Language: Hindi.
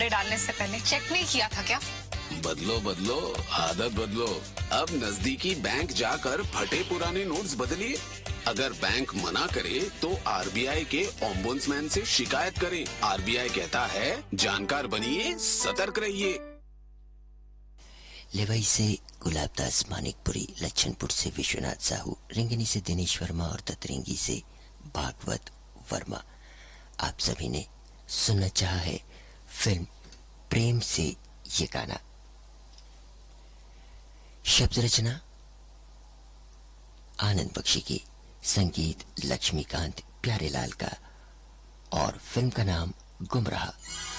डालने से पहले चेक नहीं किया था क्या? बदलो बदलो, आदत बदलो। अब नजदीकी बैंक जाकर फटे पुराने नोट्स बदलिए। अगर बैंक मना करे तो आरबीआई के ओम्बुड्समैन से शिकायत करें। आरबीआई कहता है, जानकार बनिए, सतर्क रहिए। लेवई से गुलाबदास मानिकपुरी, लच्छनपुर से विश्वनाथ साहू, रिंगनी से दिनेश वर्मा और ततरिंगी से भागवत वर्मा। आप सभी ने सुनना चाहा है फिल्म प्रेम से ये गाना। शब्द रचना आनंद बख्शी की, संगीत लक्ष्मीकांत प्यारेलाल का, और फिल्म का नाम गुमराह।